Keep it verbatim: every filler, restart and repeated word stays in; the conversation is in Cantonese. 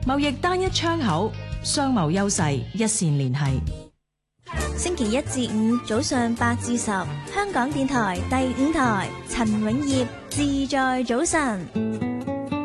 貿易單一窗口，商貿優勢一線連繫。 星期一至五早上八至十，香港電台第五台，陳永業自在早晨。